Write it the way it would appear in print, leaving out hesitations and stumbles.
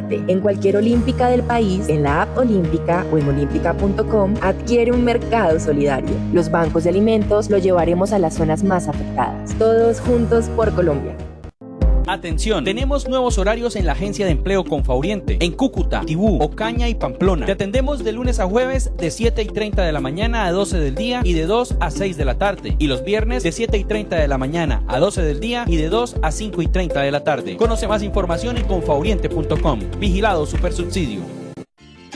parte en cualquier olímpica del país, en la app Olímpica o en olímpica.com, adquiere un mercado solidario. Los bancos de alimentos lo llevaremos a las zonas más afectadas. Todos juntos por Colombia. Atención, tenemos nuevos horarios en la agencia de empleo Confauriente, en Cúcuta, Tibú, Ocaña y Pamplona. Te atendemos de lunes a jueves de 7:30 de la mañana a 12 del día y de 2 a 6 de la tarde. Y los viernes de 7:30 de la mañana a 12 del día y de 2 a 5:30 de la tarde. Conoce más información en confauriente.com. Vigilado Supersubsidio.